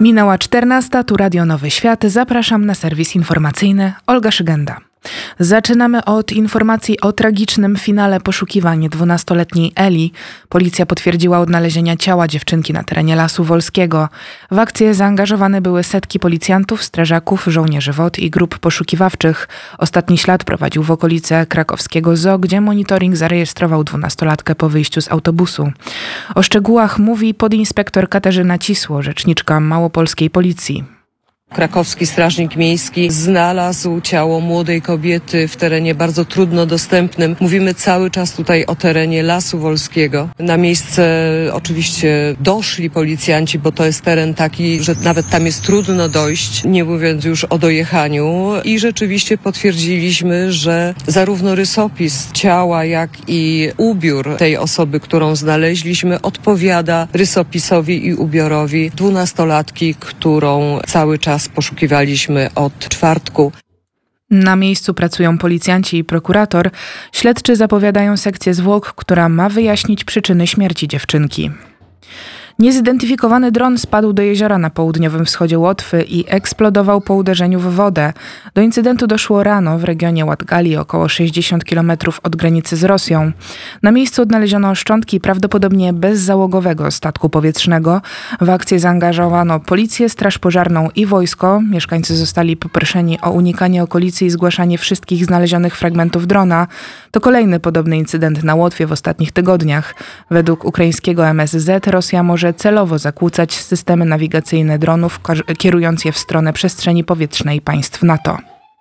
Minęła 14, tu Radio Nowy Świat. Zapraszam na serwis informacyjny. Olga Szygenda. Zaczynamy od informacji o tragicznym finale poszukiwań 12-letniej Eli. Policja potwierdziła odnalezienie ciała dziewczynki na terenie Lasu Wolskiego. W akcję zaangażowane były setki policjantów, strażaków, żołnierzy WOT i grup poszukiwawczych. Ostatni ślad prowadził w okolice krakowskiego zoo, gdzie monitoring zarejestrował 12-latkę po wyjściu z autobusu. O szczegółach mówi podinspektor Katarzyna Cisło, rzeczniczka małopolskiej policji. Krakowski Strażnik Miejski znalazł ciało młodej kobiety w terenie bardzo trudno dostępnym. Mówimy cały czas tutaj o terenie Lasu Wolskiego. Na miejsce oczywiście doszli policjanci, bo to jest teren taki, że nawet tam jest trudno dojść, nie mówiąc już o dojechaniu. I rzeczywiście potwierdziliśmy, że zarówno rysopis ciała, jak i ubiór tej osoby, którą znaleźliśmy, odpowiada rysopisowi i ubiorowi 12-latki, którą cały czas poszukiwaliśmy od czwartku. Na miejscu pracują policjanci i prokurator. Śledczy zapowiadają sekcję zwłok, która ma wyjaśnić przyczyny śmierci dziewczynki. Niezidentyfikowany dron spadł do jeziora na południowym wschodzie Łotwy i eksplodował po uderzeniu w wodę. Do incydentu doszło rano w regionie Ładgali, około 60 km od granicy z Rosją. Na miejscu odnaleziono szczątki prawdopodobnie bezzałogowego statku powietrznego. W akcję zaangażowano policję, straż pożarną i wojsko. Mieszkańcy zostali poproszeni o unikanie okolicy i zgłaszanie wszystkich znalezionych fragmentów drona. To kolejny podobny incydent na Łotwie w ostatnich tygodniach. Według ukraińskiego MSZ Rosja może celowo zakłócać systemy nawigacyjne dronów, kierując je w stronę przestrzeni powietrznej państw NATO.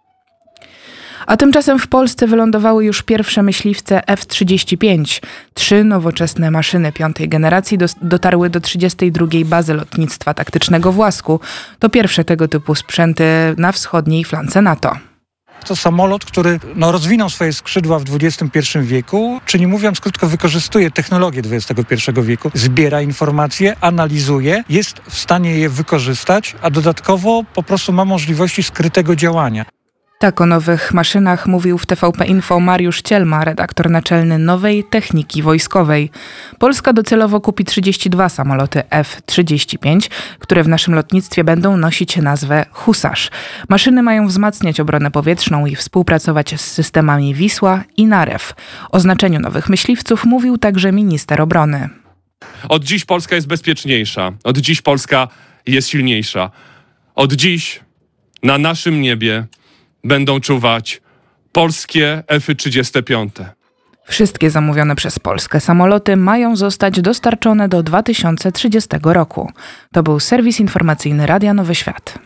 A tymczasem w Polsce wylądowały już pierwsze myśliwce F-35. 3 nowoczesne maszyny piątej generacji dotarły do 32. bazy lotnictwa taktycznego w Łasku. To pierwsze tego typu sprzęty na wschodniej flance NATO. To samolot, który rozwinął swoje skrzydła w XXI wieku, czyli mówiąc krótko, wykorzystuje technologię XXI wieku, zbiera informacje, analizuje, jest w stanie je wykorzystać, a dodatkowo po prostu ma możliwości skrytego działania. Tak o nowych maszynach mówił w TVP Info Mariusz Cielma, redaktor naczelny Nowej Techniki Wojskowej. Polska docelowo kupi 32 samoloty F-35, które w naszym lotnictwie będą nosić nazwę Husarz. Maszyny mają wzmacniać obronę powietrzną i współpracować z systemami Wisła i Narew. O znaczeniu nowych myśliwców mówił także minister obrony. Od dziś Polska jest bezpieczniejsza. Od dziś Polska jest silniejsza. Od dziś na naszym niebie będą czuwać polskie F-35. Wszystkie zamówione przez Polskę samoloty mają zostać dostarczone do 2030 roku. To był serwis informacyjny Radia Nowy Świat.